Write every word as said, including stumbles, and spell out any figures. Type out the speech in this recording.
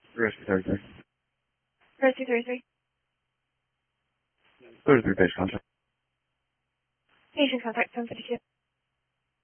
Rescue thirty-three. Rescue thirty-three. thirty-three base contact. Patient contact seven fifty-two.